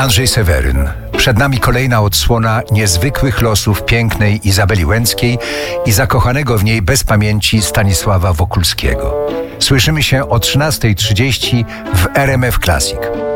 Andrzej Seweryn. Przed nami kolejna odsłona niezwykłych losów pięknej Izabeli Łęckiej i zakochanego w niej bez pamięci Stanisława Wokulskiego. Słyszymy się o 13:30 w RMF Classic.